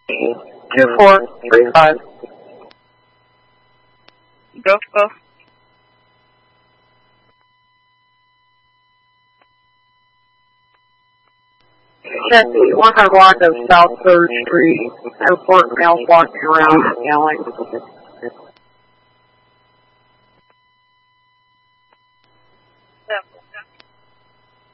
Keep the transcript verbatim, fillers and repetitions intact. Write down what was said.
Two four three five. Go, go. Check one hundred block of South third Street. Airport males walking around yelling.